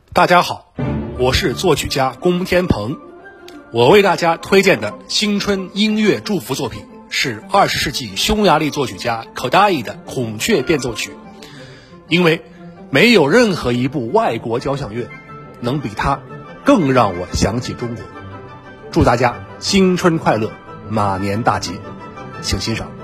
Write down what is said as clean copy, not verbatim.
大家好，我是作曲家龚天鹏，我为大家推荐的新春音乐祝福作品是20世纪匈牙利作曲家可达伊的孔雀变奏曲，因为没有任何一部外国交响乐能比它更让我想起中国。祝大家新春快乐，马年大吉，请欣赏。